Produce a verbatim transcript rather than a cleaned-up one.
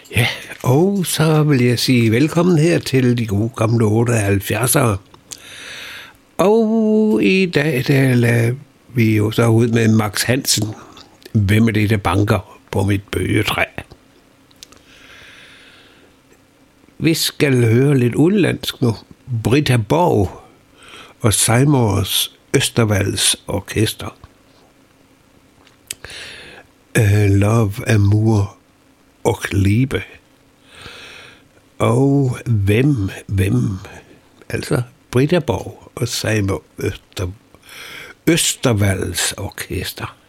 Ja, og så vil jeg sige velkommen her til de gode gamle otteoghalvfjerdsere. Og i dag, der lader vi jo så ud med Max Hansen. Hvem er det, der banker på mit bøgetræ? Vi skal høre lidt udenlandsk nu. Britta Borg og Seymours Østervalds Orkester. Uh, love, Amour og Liebe. Og hvem, hvem? Altså Britta Borg og Seymour Øster, Østervalds Orkester.